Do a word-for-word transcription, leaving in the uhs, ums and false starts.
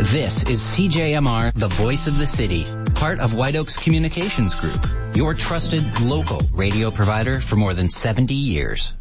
This is C J M R, the voice of the city, part of White Oaks Communications Group, your trusted local radio provider for more than seventy years.